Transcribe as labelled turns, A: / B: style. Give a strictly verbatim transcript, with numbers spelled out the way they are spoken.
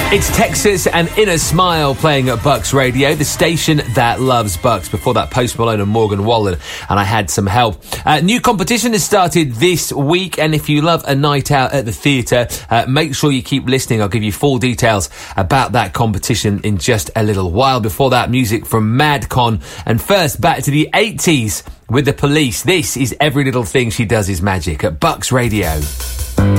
A: It's Texas and Inner Smile playing at Bucks Radio, the station that loves Bucks. Before that, Post Malone and Morgan Wallen, and I Had Some Help. Uh, new competition has started this week, and if you love a night out at the theatre, uh, make sure you keep listening. I'll give you full details about that competition in just a little while. Before that, music from Madcon, and first, back to the eighties with The Police. This is Every Little Thing She Does Is Magic at Bucks Radio.